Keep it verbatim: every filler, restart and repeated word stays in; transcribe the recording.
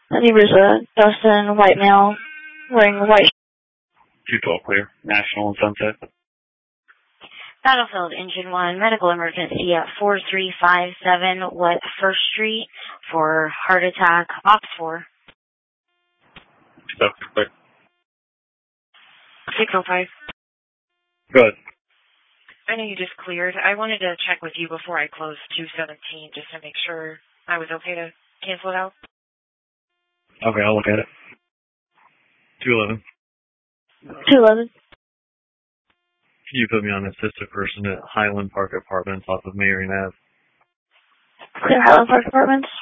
The neighbor's a Dustin, white male, wearing a white two twelve clear. National and Sunset. Battlefield Engine one, medical emergency at four three five seven West First Street for heart attack, Ops four. Stuff clear. six oh five. Good. I know you just cleared. I wanted to check with you before I closed two seventeen just to make sure I was okay to cancel it out. Okay, I'll look at it. two eleven. two eleven. Can you put me on assistant person at Highland Park Apartments off of Marion Avenue? Clear Highland Park Apartments.